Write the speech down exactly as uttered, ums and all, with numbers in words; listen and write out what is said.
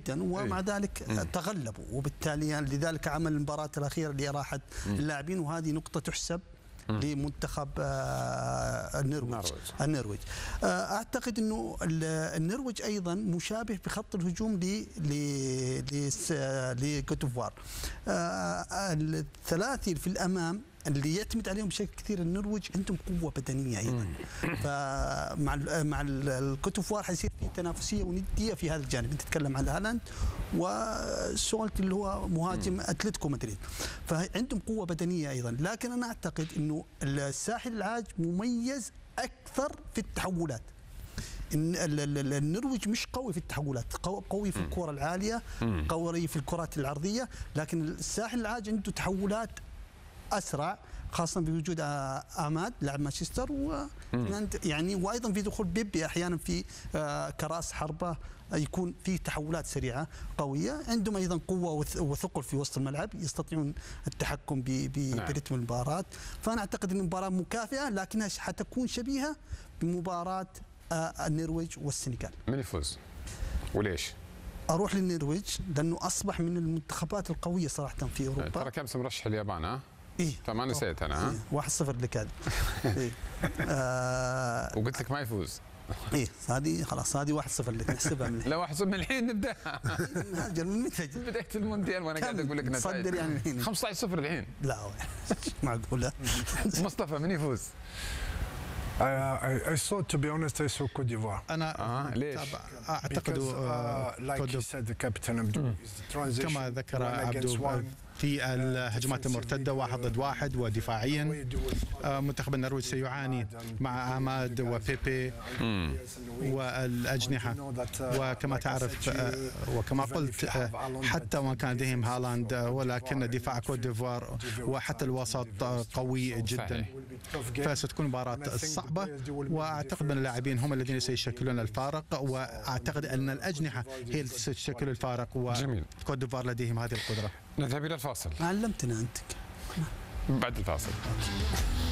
جدا، ومع ذلك تغلبوا، وبالتالي يعني لذلك عمل المباراة الأخيرة اللي راحت اللاعبين، وهذه نقطة تحسب لمنتخب النرويج. النرويج اعتقد انه النرويج ايضا مشابه بخط الهجوم ل لكوت ديفوار. الثلاثي في الامام اللي يعتمد عليهم بشكل كثير النرويج عندهم قوه بدنيه ايضا، فمع مع الكوت ديفوار حيصير في تنافسيه ونديه في هذا الجانب. انت تتكلم عن هالاند وسولت اللي هو مهاجم اتلتيكو مدريد، فعندهم قوه بدنيه ايضا. لكن انا اعتقد انه الساحل العاج مميز اكثر في التحولات. النرويج مش قوي في التحولات، قوي في الكرة العاليه، قوي في الكرات العرضيه، لكن الساحل العاج عنده تحولات اسرع، خاصه بوجود اماد لاعب مانشستر، و يعني وايضا في دخول بيبي احيانا في كراس حربه يكون في تحولات سريعه قويه. عندهم ايضا قوه وثقل في وسط الملعب، يستطيعون التحكم برتم المباراه. فانا اعتقد ان المباراه مكافئه، لكنها حتكون شبيهه بمباراه النرويج والسنغال. من يفوز وليش؟ اروح للنرويج لانه اصبح من المنتخبات القويه صراحه في اوروبا. ترى كم مرشح اليابان ها؟ ايه فما نسيت انا. إيه؟ واحد صفر لك. إيه؟ آه وقلت لك ما يفوز. ايه هذه خلاص، هذه واحد صفر لك نحسبها من الحين. لا واحد صفر من الحين نبدا. اجل من متى؟ بدايه المونديال وانا قاعد اقول لك نتائج. صدر يعني الحين خمسة عشر صفر الحين. لا معقوله. مصطفى من يفوز؟ I, I, I thought, to be honest, I saw Côte d'Ivoire. أنا آه ليش؟ أعتقد uh, like he said, the captain Abdou, is the transition كما ذكر عبدو في الهجمات المرتدة واحد ضد واحد ودفاعيا. منتخب النرويج سيعاني مع أماد وبيبي والأجنحة، وكما تعرف وكما قلت حتى وان كان لديهم هالاند، ولكن دفاع كوت ديفوار وحتى الوسط قوي جدا، فستكون مباراة صعبة. واعتقد ان اللاعبين هم الذين سيشكلون الفارق، واعتقد ان الاجنحة هي التي ستشكل الفارق، وكوت ديفوار لديهم هذه القدرة. نذهب الى الفاصل. علمتنا انت بعد الفاصل.